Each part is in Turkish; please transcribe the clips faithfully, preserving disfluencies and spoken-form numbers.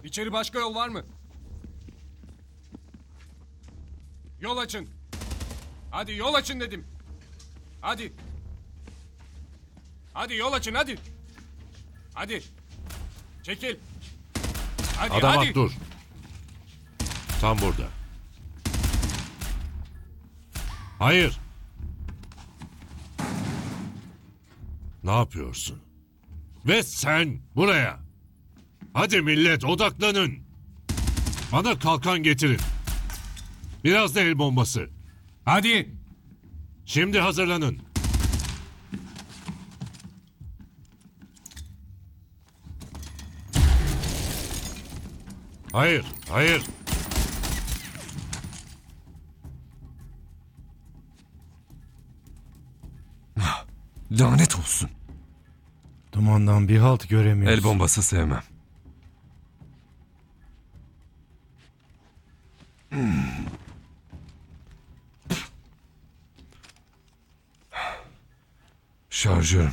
İçeri başka yol var mı? Yol açın. Hadi yol açın dedim. Hadi. Hadi yol açın hadi. Hadi. Çekil. Hadi Adam hadi. at dur. Tam burada. Hayır. Ne yapıyorsun? Ve sen buraya. Hadi millet odaklanın. Bana kalkan getirin. Biraz da el bombası. Hadi. Şimdi hazırlanın. Hayır, hayır. Lanet olsun. Dumandan bir halt göremiyoruz. El bombası sevmem. Hmm. Şarjörüm.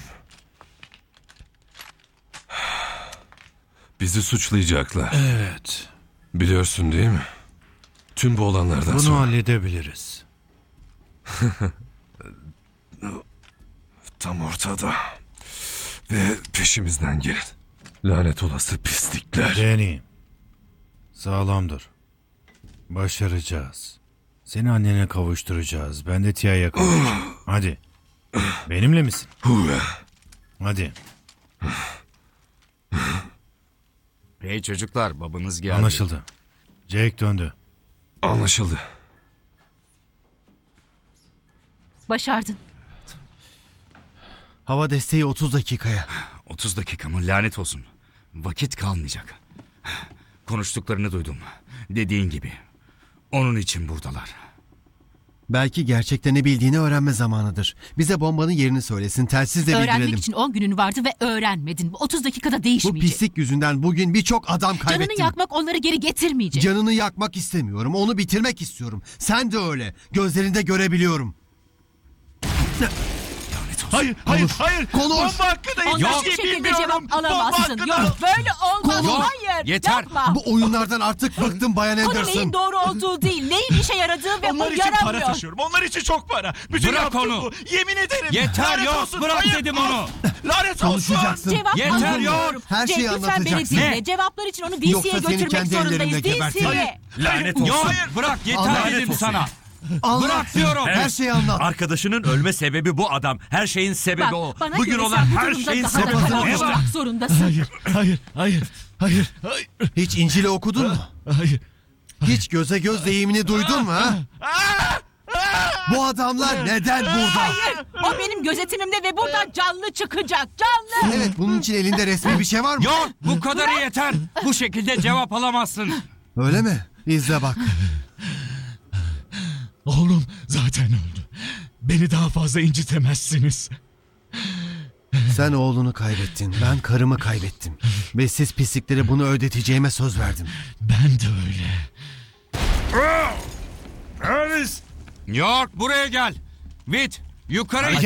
Bizi suçlayacaklar. Evet. Biliyorsun değil mi? Tüm bu olanlardan Bunu sonra. halledebiliriz. Tam ortada. Ve peşimizden gelin. Lanet olası pislikler. Danny. Sağlam dur. Başaracağız. Seni annene kavuşturacağız. Ben de Tia'ya kavuşacağım. Hadi. Benimle misin? Hadi. Hey çocuklar, babanız geldi. Anlaşıldı. Jake döndü. Anlaşıldı. Başardın. Hava desteği otuz dakikaya. otuz dakika mı? Lanet olsun. Vakit kalmayacak. Konuştuklarını duydum. Dediğin gibi. Onun için buradalar. Belki gerçekten ne bildiğini öğrenme zamanıdır. Bize bombanın yerini söylesin, telsizle Öğrenmek bildirelim. için on günün vardı ve öğrenmedin. Bu otuz dakikada Bu değişmeyecek. pislik yüzünden bugün birçok adam kaybettim. Canını yakmak onları geri getirmeyecek. Canını yakmak istemiyorum, onu bitirmek istiyorum. Sen de öyle. Gözlerinde görebiliyorum. Hayır, hayır, hayır. Konuş. Bomba hakkında Ondan hiçbir bu şey şekilde bilmiyorum. cevap Bomba alamazsın. hakkında- Yok böyle olmaz. Konuş. Hayır Yeter. yapma. Bu oyunlardan artık bıktım Bayan Konu Anderson. neyin doğru olduğu değil. Neyin işe yaradığı ve Onlar o için para yaramıyor. taşıyorum. Onlar için çok para. Bütün Bırak yaptığım onu. bu. Yemin ederim. Yeter, Lanet yok. olsun. Bırak Hayır, dedim ah! onu. Lanet olsun. Konuşacaksın. Cevap Yeter, alamıyorum. yok. Her şeyi Cenk, lütfen beni anlatacaksın. dinle. Ne? Cevaplar için onu Yoksa D C'ye seni götürmek kendi ellerimle zorundayız. gebertirim. D C'ye. Lanet olsun. Yok Hayır. bırak yeter Lanet dedim olsun. sana. Anlat. Bırak diyorum. Her şeyi anlat. Arkadaşının ölme sebebi bu adam. Her şeyin sebebi Bak, o. bana Bugün göre olan sen bu her durumda şeyin daha da sebebi karar o. Ne var? almak zorundasın. Hayır, hayır, hayır, hayır, hayır, Hiç İncil'i okudun mu? hayır. Hiç göze göz deyimini duydun mu ha? Bu adamlar neden burada? Hayır. O benim gözetimimde ve buradan canlı çıkacak. Canlı. Evet, bunun için elinde resmi bir şey var mı? Yok bu kadarı yeter. Bu şekilde cevap alamazsın. Öyle mi? İzle bak. Oğlum zaten öldü. Beni daha fazla incitemezsiniz. Sen oğlunu kaybettin. Ben karımı kaybettim. Ve siz pisliklere bunu ödeteceğime söz verdim. Ben de öyle. Harris. York buraya gel. Wit yukarı